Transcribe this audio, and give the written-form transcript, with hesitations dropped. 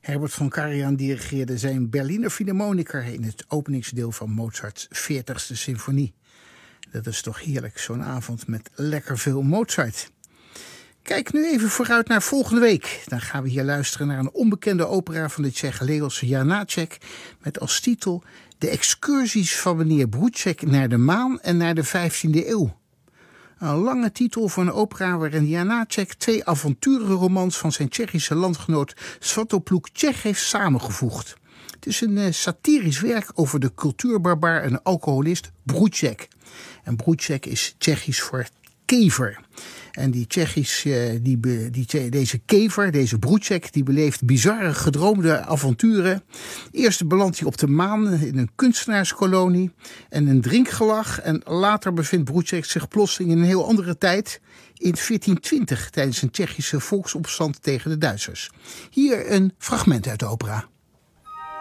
Herbert von Karajan dirigeerde zijn Berliner Philharmoniker in het openingsdeel van Mozarts 40e symfonie. Dat is toch heerlijk, zo'n avond met lekker veel Mozart. Kijk nu even vooruit naar volgende week. Dan gaan we hier luisteren naar een onbekende opera van de Tsjech Leos Janáček met als titel De excursies van meneer Broedschek naar de maan en naar de 15e eeuw. Een lange titel voor een opera waarin Janáček 2 avonturenromans van zijn Tsjechische landgenoot Svatopluk Čech heeft samengevoegd. Het is een satirisch werk over de cultuurbarbaar en alcoholist Broedschek. En Broedschek is Tsjechisch voor kever. En deze kever, deze Broedschek, die beleeft bizarre gedroomde avonturen. Eerst belandt hij op de maan in een kunstenaarskolonie en een drinkgelag. En later bevindt Broedschek zich plotseling in een heel andere tijd, in 1420, tijdens een Tsjechische volksopstand tegen de Duitsers. Hier een fragment uit de opera.